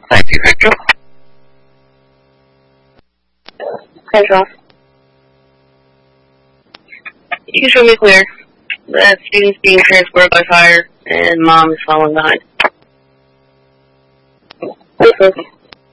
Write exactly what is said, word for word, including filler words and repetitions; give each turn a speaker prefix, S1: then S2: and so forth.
S1: Thank you, Victor.
S2: Control.
S1: You can show me clear. The student's being transported by fire, and mom is falling behind.
S2: This is